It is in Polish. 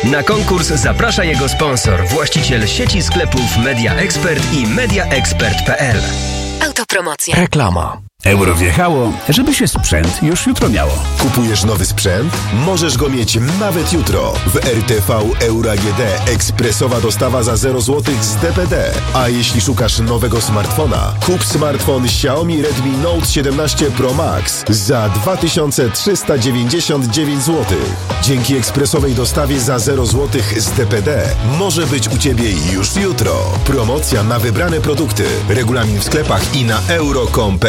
Na konkurs zaprasza jego sponsor, właściciel sieci sklepów Media Expert i mediaexpert.pl. Autopromocja. Reklama. Euro wjechało, żeby się sprzęt już jutro miało. Kupujesz nowy sprzęt? Możesz go mieć nawet jutro. W RTV Euro AGD ekspresowa dostawa za 0 zł z DPD. A jeśli szukasz nowego smartfona, kup smartfon Xiaomi Redmi Note 17 Pro Max za 2399 zł. Dzięki ekspresowej dostawie za 0 zł z DPD może być u Ciebie już jutro. Promocja na wybrane produkty. Regulamin w sklepach i na euro.com.pl.